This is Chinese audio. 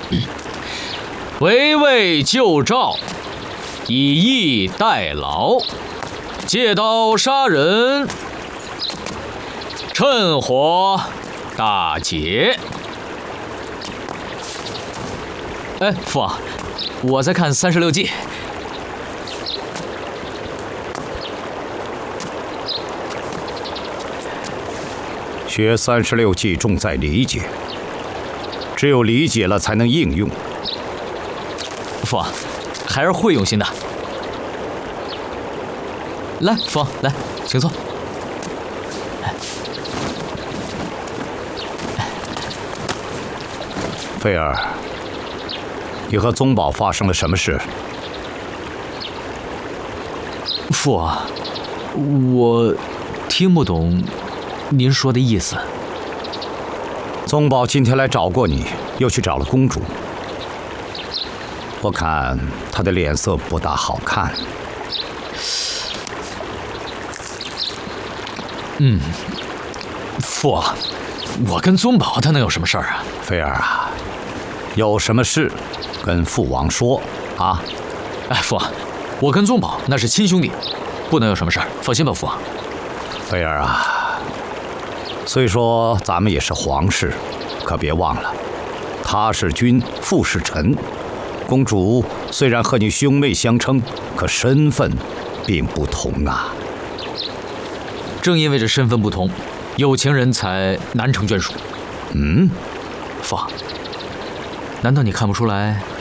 围魏救赵，以逸待劳，借刀杀人，趁火打劫。哎，父王，我在看《36计》。 学36计重在理解，只有理解了才能应用。 父王，孩儿会用心的。来，父王，来，请坐。 菲儿，你和宗保发生了什么事？ 父王，我听不懂您说的意思。 宗保今天来找过你，又去找了公主。我看他的脸色不大好看。 父王，我跟宗保他能有什么事儿啊？ 菲儿啊，有什么事跟父王说啊？ 哎，父王，我跟宗保那是亲兄弟，不能有什么事儿，放心吧，父王。 菲儿啊，虽说咱们也是皇室，可别忘了，他是君，父是臣。公主虽然和你兄妹相称，可身份并不同啊。 正因为这身份不同，有情人才难成眷属。父王，难道你看不出来